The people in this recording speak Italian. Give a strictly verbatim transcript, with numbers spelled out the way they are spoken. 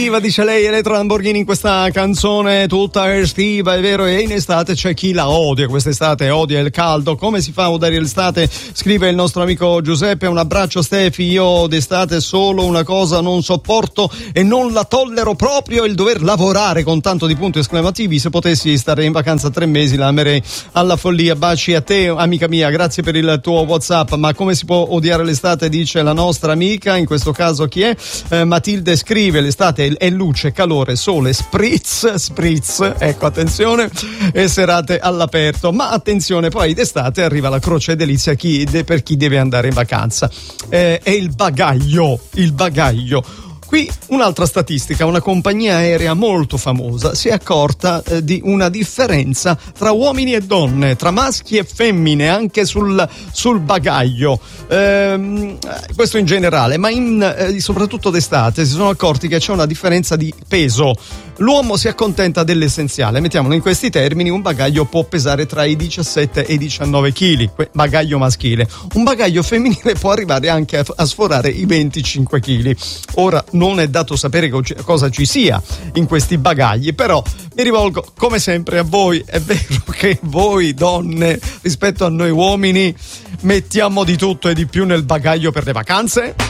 estiva, dice lei, Elettra Lamborghini in questa canzone tutta estiva, è vero, e in estate c'è chi la odia, quest'estate odia il caldo. Come si fa a odiare l'estate? Scrive il nostro amico Giuseppe. Un abbraccio Stefi, io d'estate solo una cosa non sopporto e non la tollero proprio, il dover lavorare con tanto di punti esclamativi. Se potessi stare in vacanza tre mesi la amerei alla follia. Baci a te amica mia, grazie per il tuo WhatsApp. Ma come si può odiare l'estate, dice la nostra amica, in questo caso chi è? Eh, Matilde scrive: l'estate è luce, calore, sole, spritz, spritz, ecco attenzione, e serate all'aperto. Ma attenzione, poi d'estate arriva la croce delizia chi, de, per chi deve andare in vacanza, eh, è il bagaglio, il bagaglio. Qui un'altra statistica: una compagnia aerea molto famosa si è accorta eh, di una differenza tra uomini e donne, tra maschi e femmine, anche sul, sul bagaglio. Ehm, questo in generale, ma in, eh, soprattutto d'estate si sono accorti che c'è una differenza di peso. L'uomo si accontenta dell'essenziale, mettiamolo in questi termini: un bagaglio può pesare tra i diciassette e i diciannove chili, bagaglio maschile. Un bagaglio femminile può arrivare anche a, a sforare i venticinque chili. Ora, non è dato sapere cosa ci sia in questi bagagli, però mi rivolgo come sempre a voi. È vero che voi donne rispetto a noi uomini mettiamo di tutto e di più nel bagaglio per le vacanze?